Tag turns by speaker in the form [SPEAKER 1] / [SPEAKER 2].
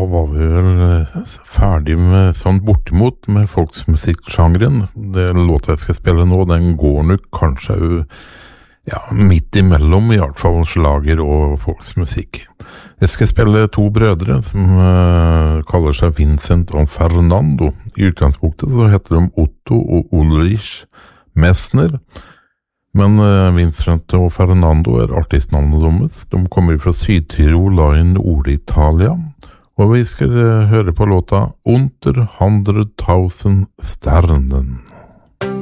[SPEAKER 1] var vi vel ferdig med sånn bortimot med folksmusikksjangeren. Det låta jeg skal spille nå, den går nok kanskje midt imellom, i hvert fall slager og folksmusikk. Jeg skal spille to brødre som kaller seg Vincent og Fernando. I utgangspunktet så heter de Otto og Ulrich Messner, men Vincent og Fernando artistnavnet deres. De kommer fra Syd-Tirol i Nord-Italia, og vi skal høre på låta Unter 100.000 Sternen.